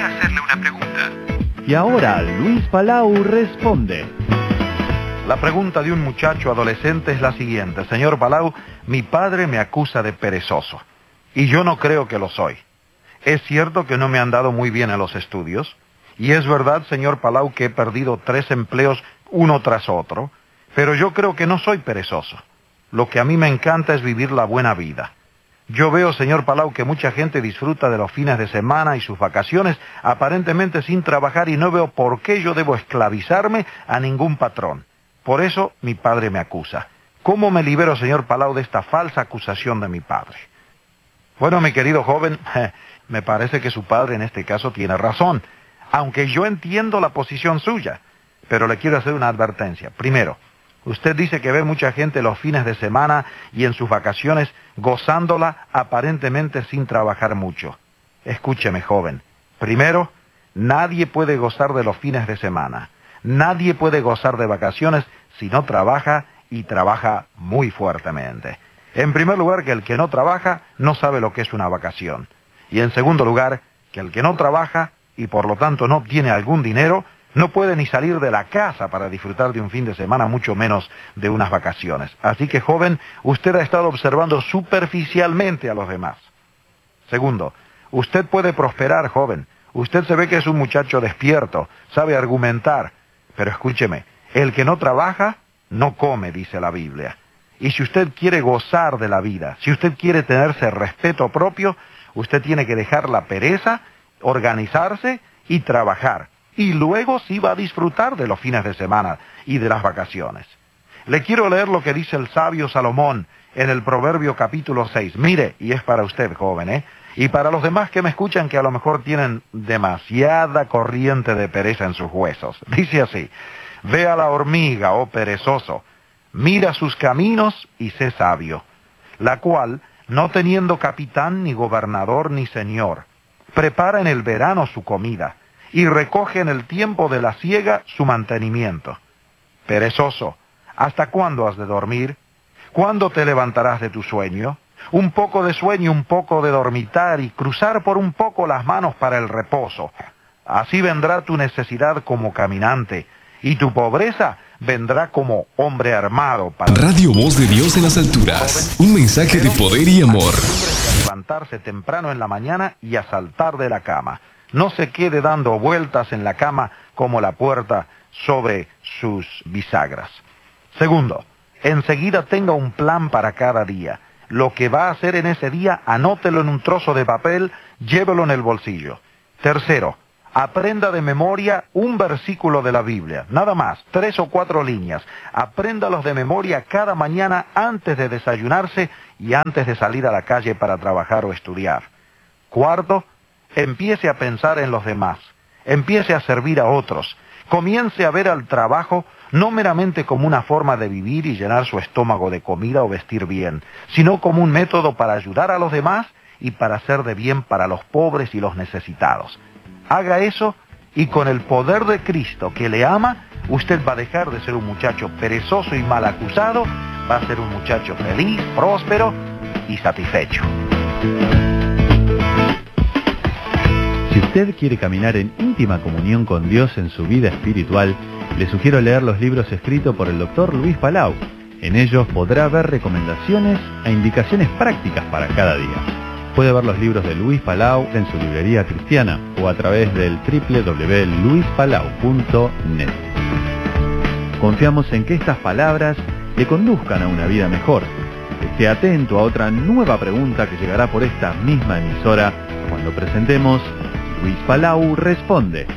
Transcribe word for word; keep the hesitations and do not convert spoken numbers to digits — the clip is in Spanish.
¿Podría hacerle una pregunta? Y ahora Luis Palau responde. La pregunta de un muchacho adolescente es la siguiente. Señor Palau, mi padre me acusa de perezoso, y yo no creo que lo soy. Es cierto que no me han dado muy bien en los estudios, y es verdad, señor Palau, que he perdido tres empleos uno tras otro, pero yo creo que no soy perezoso. Lo que a mí me encanta es vivir la buena vida. Yo veo, señor Palau, que mucha gente disfruta de los fines de semana y sus vacaciones aparentemente sin trabajar, y no veo por qué yo debo esclavizarme a ningún patrón. Por eso mi padre me acusa. ¿Cómo me libero, señor Palau, de esta falsa acusación de mi padre? Bueno, mi querido joven, me parece que su padre en este caso tiene razón, aunque yo entiendo la posición suya, pero le quiero hacer una advertencia. Primero, usted dice que ve mucha gente los fines de semana y en sus vacaciones gozándola aparentemente sin trabajar mucho. Escúcheme, joven. Primero, nadie puede gozar de los fines de semana. Nadie puede gozar de vacaciones si no trabaja, y trabaja muy fuertemente. En primer lugar, que el que no trabaja no sabe lo que es una vacación. Y en segundo lugar, que el que no trabaja y por lo tanto no tiene algún dinero, no puede ni salir de la casa para disfrutar de un fin de semana, mucho menos de unas vacaciones. Así que, joven, usted ha estado observando superficialmente a los demás. Segundo, usted puede prosperar, joven. Usted se ve que es un muchacho despierto, sabe argumentar. Pero escúcheme, el que no trabaja, no come, dice la Biblia. Y si usted quiere gozar de la vida, si usted quiere tenerse respeto propio, usted tiene que dejar la pereza, organizarse y trabajar. Y luego sí va a disfrutar de los fines de semana y de las vacaciones. Le quiero leer lo que dice el sabio Salomón en el Proverbio capítulo seis. Mire, y es para usted, joven, ¿eh? Y para los demás que me escuchan, que a lo mejor tienen demasiada corriente de pereza en sus huesos. Dice así: ve a la hormiga, oh perezoso, mira sus caminos y sé sabio, la cual, no teniendo capitán, ni gobernador, ni señor, prepara en el verano su comida, y recoge en el tiempo de la siega su mantenimiento. Perezoso, ¿hasta cuándo has de dormir? ¿Cuándo te levantarás de tu sueño? Un poco de sueño, un poco de dormitar, y cruzar por un poco las manos para el reposo. Así vendrá tu necesidad como caminante, y tu pobreza vendrá como hombre armado. Para Radio Voz de Dios en las alturas. Un mensaje de poder y amor. A levantarse temprano en la mañana y a saltar de la cama. No se quede dando vueltas en la cama como la puerta sobre sus bisagras. Segundo, enseguida tenga un plan para cada día. Lo que va a hacer en ese día, anótelo en un trozo de papel, llévelo en el bolsillo. Tercero, aprenda de memoria un versículo de la Biblia, nada más, tres o cuatro líneas. Apréndalos de memoria cada mañana antes de desayunarse y antes de salir a la calle para trabajar o estudiar. Cuarto, empiece a pensar en los demás, empiece a servir a otros, comience a ver al trabajo no meramente como una forma de vivir y llenar su estómago de comida o vestir bien, sino como un método para ayudar a los demás y para hacer de bien para los pobres y los necesitados. Haga eso y con el poder de Cristo que le ama, usted va a dejar de ser un muchacho perezoso y mal acusado, va a ser un muchacho feliz, próspero y satisfecho. Si usted quiere caminar en íntima comunión con Dios en su vida espiritual, le sugiero leer los libros escritos por el doctor Luis Palau. En ellos podrá ver recomendaciones e indicaciones prácticas para cada día. Puede ver los libros de Luis Palau en su librería cristiana o a través del doble u doble u doble u punto luis palau punto net. Confiamos en que estas palabras le conduzcan a una vida mejor. Esté atento a otra nueva pregunta que llegará por esta misma emisora cuando presentemos Luis Palau Responde.